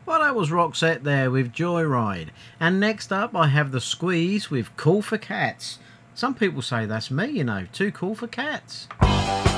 Well, that was Roxette there with Joyride. And next up, I have The Squeeze with Cool for Cats. Some people say that's me, you know, too cool for cats.